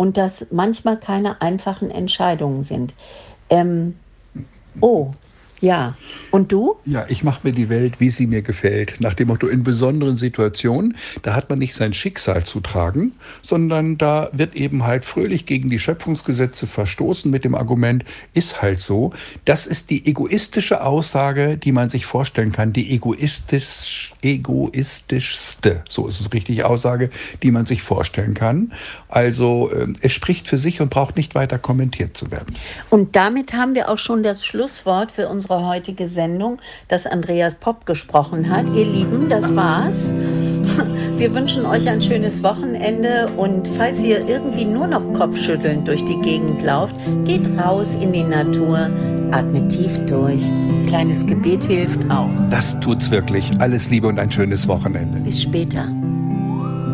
und das manchmal keine einfachen Entscheidungen sind. Oh, ja. Und du? Ja, ich mache mir die Welt, wie sie mir gefällt. Nach dem Motto, in besonderen Situationen, da hat man nicht sein Schicksal zu tragen, sondern da wird eben halt fröhlich gegen die Schöpfungsgesetze verstoßen mit dem Argument, ist halt so. Das ist die egoistische Aussage, die man sich vorstellen kann, die egoistischste, so ist es richtig, Aussage, die man sich vorstellen kann. Also es spricht für sich und braucht nicht weiter kommentiert zu werden. Und damit haben wir auch schon das Schlusswort für unsere heutige Sendung, das Andreas Popp gesprochen hat. Ihr Lieben, das war's. Wir wünschen euch ein schönes Wochenende und falls ihr irgendwie nur noch kopfschüttelnd durch die Gegend lauft, geht raus in die Natur, atmet tief durch. Kleines Gebet hilft auch. Das tut's wirklich. Alles Liebe und ein schönes Wochenende. Bis später.